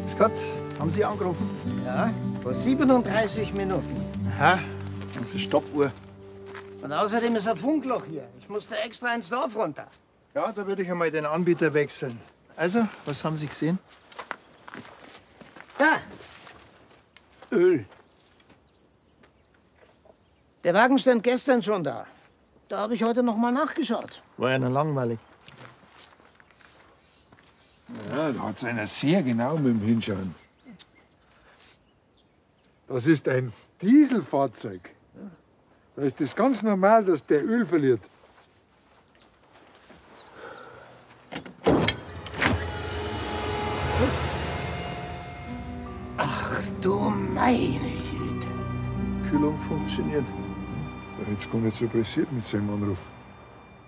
Grüß Gott, haben Sie angerufen? Ja, vor 37 Minuten. Aha, das ist Stoppuhr. Und außerdem ist ein Funkloch hier. Ich musste extra ins Dorf runter. Ja, da würde ich einmal den Anbieter wechseln. Also, was haben Sie gesehen? Da, Öl. der Wagen stand gestern schon da. Da habe ich heute noch mal nachgeschaut. War ja noch langweilig. Ja, da hat einer sehr genau mit dem Hinschauen. Das ist ein Dieselfahrzeug. Da ist es ganz normal, dass der Öl verliert. Ach du meine Güte. Kühlung funktioniert. Da hätte es gar nicht so pressiert mit seinem Anruf.